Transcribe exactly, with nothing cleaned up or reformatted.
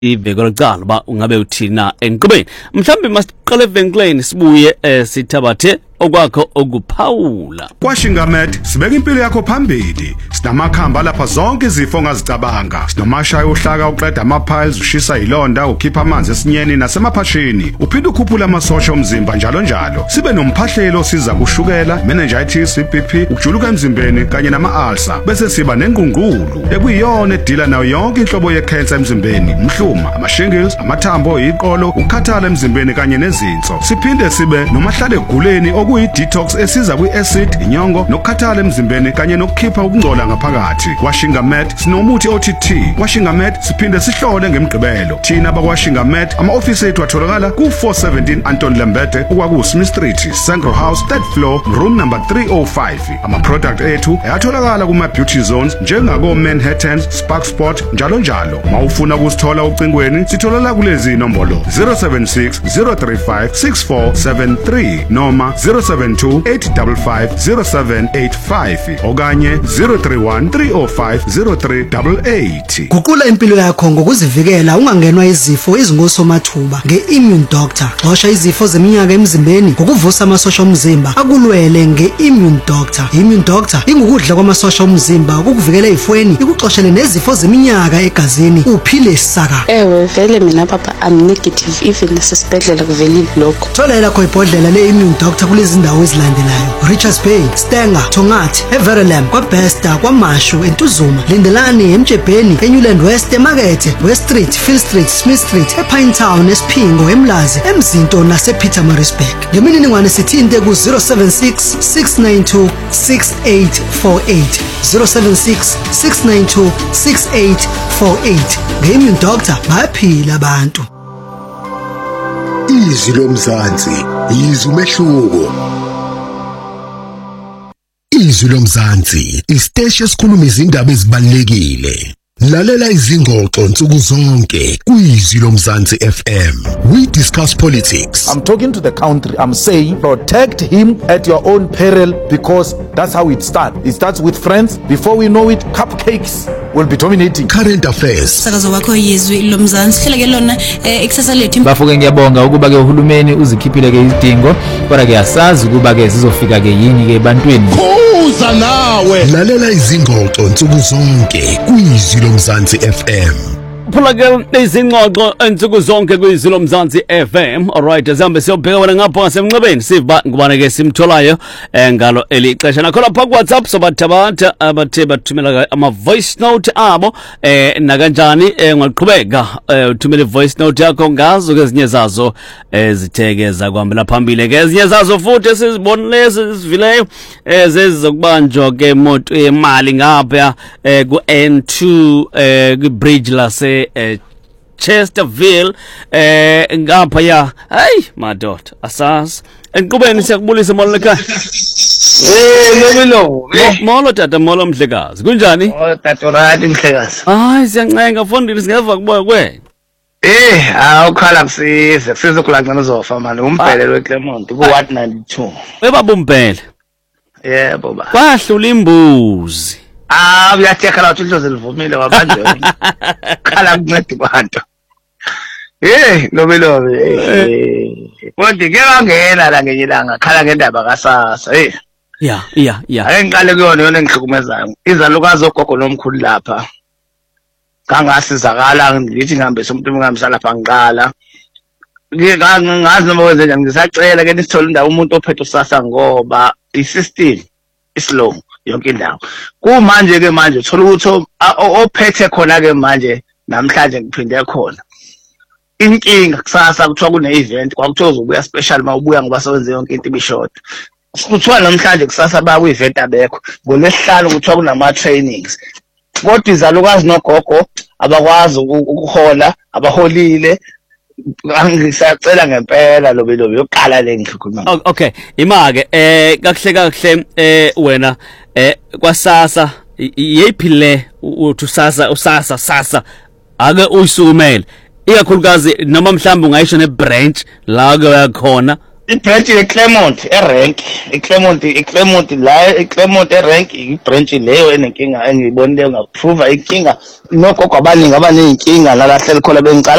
iveko lokuqala ba ungabe uthina enkubeni mhlambe masiqale evenkleni sibuye sithabathe okwakho okuphawula kwaShingamed sibeka impilo yakho phambili sinamakhamba lapha zonke izifo ongazicabanga sinomashaya ohlaka uqeda ama-piles ushisa ilonda ukhipha amanzi esinyeni nasemaphashini uphinde ukhuphula amasosha omzimba njalo njalo sibe nomphahlelo osiza kushukela meningitis B P ukujuluka emzimbeni kanye nama-ulcer bese siba nengqungqulu ekuyiyona edila nayo yonke inhlobo ye-cancer emzimbeni umhluma ama-shingles amathambo iqolo ukukhathala emzimbeni kanye nezinso siphinde sibe nomahlale eguleni kuyi-detox esiza kwi-acid inyongo nokukhathala emzimbeni kanye nokukhipha ukungcola ngaphakathi kwaShingamed sinomuthi O T T kwaShingamed siphinde sihlole ngemigqibelo thina bakwaShingamed ama-ofisi ethu atholakala ku-four seventeen Anton Lembede okwaku-Smith Street Sangro House third floor room number three oh five ama-product ethu ayatholakala kuma-beauty zones njengako-Manhattan Spark Sport njalo njalo mawufuna ukusithola ucingweni sitholala kulezi inombolo zero seven six zero three five six four seven three noma zero seven two eight five five zero seven eight five okanye zero three one three oh five zero three eight eight. Guqula impilo yakho ngokuzivikela ungangenwa izifo ezingosomathuba nge-Immune Doctor. Xosha izifo zeminyaka emzimbeni ngokuvusa amasosha omzimba akulwele nge-Immune Doctor. Immune Doctor ingukudla kwamasosha omzimba ukukuvikela ezifweni ikuxoshele nezifo zeminyaka egazini uphile saka. Ewe vele mina papa I'm negative even nasesibhedlela kuvele lokho. Thola lakho ibhodlela le-Immune Doctor kulezi ndawo ezilandelayo Richards Bay, Stenger, Tongathi, Everlam, kwaBesta, kwaMashu, eNtuzuma, Lindelani, eMjebheni, eNewland West, eMakethe, West Street, Field Street, Smith Street, ePinetown, eSphingo, eMlazi, eMzinto nasePietermaritzburg. Ngemininingwane sithinte ku zero seven six six nine two six eight four eight zero seven six six nine two six eight four eight. Nge-Immune Doctor bayaphila abantu. Izwi lomzansi izwi umehluko. Izwi lomzansi isiteshi esikhuluma izindaba ezibalulekile. Lalela izingxoxo nsuku zonke kwizwi lomzansi F M. We discuss politics. I'm talking to the country. I'm saying protect him at your own peril because that's how it starts. It starts with friends. Before we know it, cupcakes will be dominating. Current affairs. Sakazo wakho yizwi lomzansi hleleke lona eksasa lethu. Bafuke ngiyabonga ukuba ke uhulumeni uzikhiphile ke izidingo kodwa ke yasazi ukuba ke sizofika ke yini ke ebantwini. Uza nawe. Lalela izingxoxo nsuku zonke kwizwi lomzansi F M. Phula ke izingxoxo ensuku zonke kwizwi lomzansi F M. Alright, zambe siyobheka wena ngapha ngasemnqebeni siva ngubane ke simtholayo ngalo elixesha nakhona pha ku WhatsApp sobathabatha abathe bathumela ama voice note abo eh na kanjani ngaqhubeka uthumela voice note yakho ngazo ke ezinye zazo ezithekeza kuhambela phambili ke ezinye zazo futhi esizibonile sizivileyo ezezizokubanjwa ke imoto yemali ngapha ku N two ku bridge lase Eh, Chesterville eh ngapha ya hayi madoda asas enqubeni siyakubulisa molo lekhaya eh lomilo molo tata molo mhlekazi kunjani oh tata right mhlekazi hayi siyancenga fondini singeva kuboya kwena eh awukhala kusize kusizokulangana uzofa manje umbhelelo weClermont ku one ninety-two ebaba umbhele yebo baba kwahlula imbuzi. Ah, uyathekhala ukuthi idlozi livumile wabanje. Khala kuncede kwanto. Eh, lobelobe. Eh. Kodwa ke ngangena la ngenye ilanga khala ngendaba kaSasa. Eh. Yeah, yeah, yeah. Ake ngiqale kuyona yona engihlukumezayo. Izalukazi ogogo lomkhulu lapha. Kangasizakala ngithi ngihambisa umuntu ngihambisa lapha ngiqala. Ngike ngazi noma wenze njani ngisacela ke nisithola indawo umuntu ophethe uSasa ngoba i-system islow. Yonke indawo kumanje ke manje uthola ukuthi ophethe khona ke manje namhlanje ngiphinde khona inkinga kusasa kuthiwa kune event kwakuthiwa uzobuya special mawubuya ngoba sewenze yonke into ibishort kuthiwa namhlanje kusasa baya ku event abekho ngolesihlalo kuthiwa kunama trainings kodwa izalukazi nogogo abakwazi ukuhola abaholile angisacela ngempela lobe lobe yoqala le ngikhuluma. Okay, imake eh kahle kahle eh wena eh kwaSasa yephile uthi uSasa uSasa Sasa ake uyisukumele ikakhulukazi noma mhlawumbe ungayisho ne branch la ke yakhona ibranch yeClermont erank iClermont iClermont la iClermont erank ibranch leyo enenkinga engiyibonile ngaprove inkinga nogogo abaningi abanenkinga la lahle likhona bengicala